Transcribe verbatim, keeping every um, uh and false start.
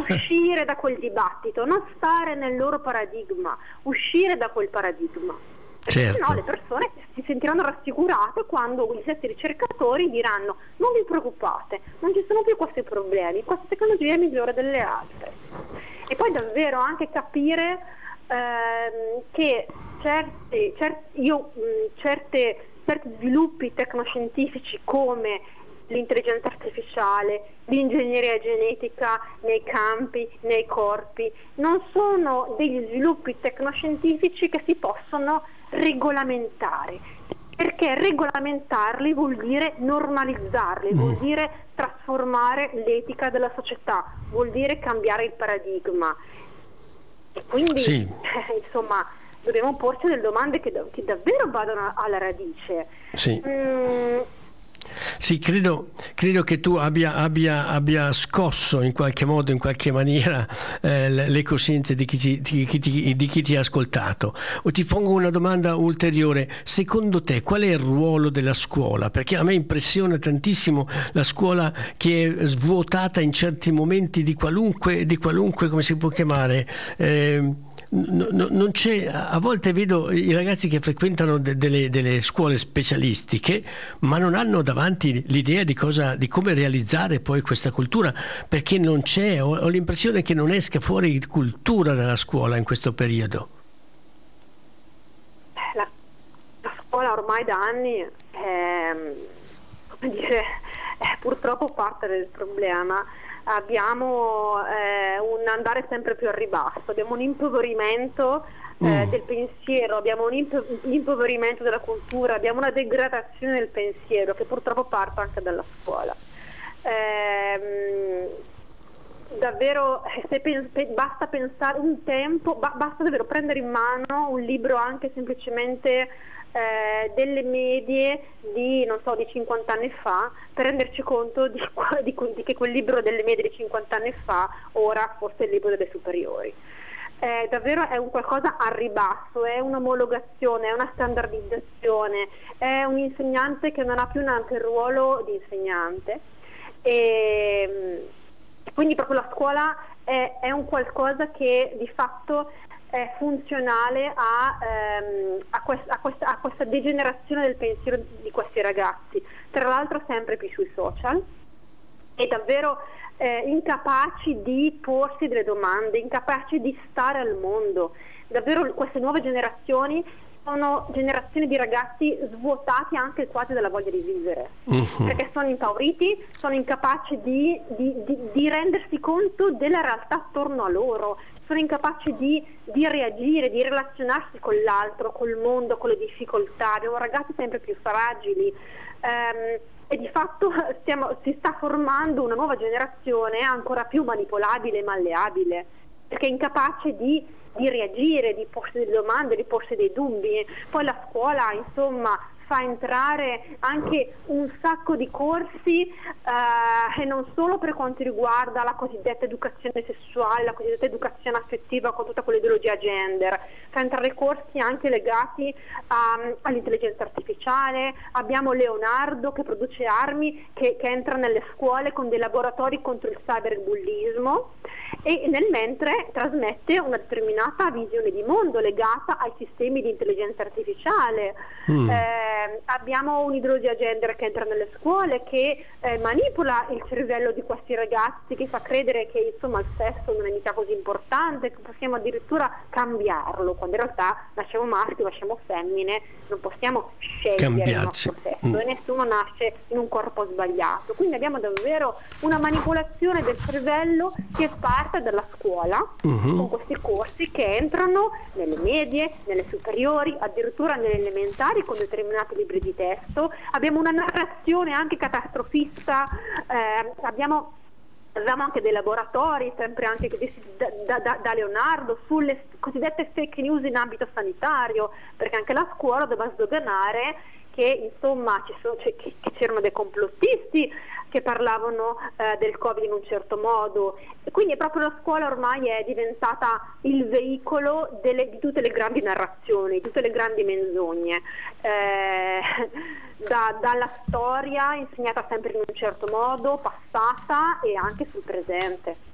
uscire da quel dibattito, non stare nel loro paradigma, uscire da quel paradigma. Perché certo. sennò le persone si sentiranno rassicurate quando gli stessi ricercatori diranno: non vi preoccupate, non ci sono più questi problemi, questa tecnologia è migliore delle altre. E poi davvero anche capire ehm, che certi, certi, io, mh, certe, certi sviluppi tecnoscientifici come l'intelligenza artificiale, l'ingegneria genetica nei campi, nei corpi, non sono degli sviluppi tecnoscientifici che si possono regolamentare, perché regolamentarli vuol dire normalizzarli, mm. vuol dire trasformare l'etica della società, vuol dire cambiare il paradigma. E quindi sì. eh, insomma dobbiamo porci delle domande che, che davvero vadano alla radice. Sì. Mm, Sì, credo, credo che tu abbia, abbia, abbia scosso in qualche modo, in qualche maniera, eh, le coscienze di chi, ti, di, chi ti, di chi ti ha ascoltato. O ti pongo una domanda ulteriore: secondo te qual è il ruolo della scuola? Perché a me impressiona tantissimo la scuola che è svuotata in certi momenti di qualunque, di qualunque come si può chiamare, eh, No, no, non c'è, a volte vedo i ragazzi che frequentano de, delle, delle scuole specialistiche, ma non hanno davanti l'idea di cosa, di come realizzare poi questa cultura, perché non c'è, ho, ho l'impressione che non esca fuori cultura dalla scuola in questo periodo. La, la scuola ormai da anni è, come dire, è purtroppo parte del problema. Abbiamo eh, un andare sempre più a ribasso, abbiamo un impoverimento eh, mm. del pensiero, abbiamo un impo- impoverimento della cultura, abbiamo una degradazione del pensiero che purtroppo parte anche dalla scuola. Ehm, davvero se pen- basta pensare un tempo, ba- basta davvero prendere in mano un libro anche semplicemente Eh, delle medie di non so di cinquanta anni fa per renderci conto di, di, di che quel libro delle medie di cinquanta anni fa ora fosse il libro delle superiori. Eh, davvero è un qualcosa a ribasso, è un'omologazione, è una standardizzazione, è un insegnante che non ha più neanche il ruolo di insegnante, e quindi proprio la scuola è, è un qualcosa che di fatto è funzionale a, ehm, a, quest- a, questa, a questa degenerazione del pensiero di questi ragazzi, tra l'altro sempre più sui social, e davvero eh, incapaci di porsi delle domande, incapaci di stare al mondo. Davvero queste nuove generazioni sono generazioni di ragazzi svuotati anche quasi dalla voglia di vivere, uh-huh. perché sono impauriti, sono incapaci di, di, di, di rendersi conto della realtà attorno a loro, sono incapaci di, di reagire, di relazionarsi con l'altro, col mondo, con le difficoltà. Abbiamo ragazzi sempre più fragili, ehm, e di fatto stiamo, si sta formando una nuova generazione ancora più manipolabile e malleabile, perché è incapace di, di reagire, di porsi delle domande, di porsi dei dubbi. Poi la scuola, insomma, fa entrare anche un sacco di corsi, eh, e non solo per quanto riguarda la cosiddetta educazione sessuale, la cosiddetta educazione affettiva con tutta quell'ideologia gender, fa entrare corsi anche legati um, all'intelligenza artificiale. Abbiamo Leonardo che produce armi, che, che entra nelle scuole con dei laboratori contro il cyberbullismo, e nel mentre trasmette una determinata visione di mondo legata ai sistemi di intelligenza artificiale. Mm. Eh, abbiamo un'ideologia gender che entra nelle scuole, che eh, manipola il cervello di questi ragazzi, che fa credere che insomma il sesso non è mica così importante, che possiamo addirittura cambiarlo, quando in realtà nasciamo maschi, nasciamo femmine, non possiamo scegliere Cambiarci. il nostro sesso, mm. e nessuno nasce in un corpo sbagliato. Quindi abbiamo davvero una manipolazione del cervello che parte dalla scuola, uh-huh. con questi corsi che entrano nelle medie, nelle superiori, addirittura nelle elementari con determinati libri di testo. Abbiamo una narrazione anche catastrofista, eh, abbiamo Abbiamo anche dei laboratori, sempre anche da, da, da Leonardo, sulle cosiddette fake news in ambito sanitario, perché anche la scuola doveva sdoganare che insomma ci sono, cioè, che, che c'erano dei complottisti che parlavano eh, del Covid in un certo modo, e quindi proprio la scuola ormai è diventata il veicolo delle, di tutte le grandi narrazioni, di tutte le grandi menzogne, eh, da, dalla storia insegnata sempre in un certo modo, passata, e anche sul presente.